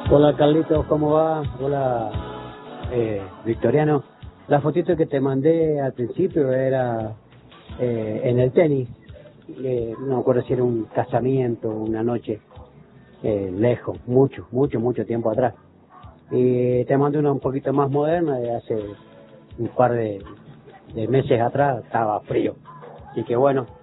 Hola Carlitos, ¿cómo va? Hola Victoriano. La fotito que te mandé al principio era en el tenis. No me acuerdo si era un casamiento, una noche lejos, mucho tiempo atrás. Y te mandé una un poquito más moderna de hace un par de meses atrás, estaba frío. Así que bueno,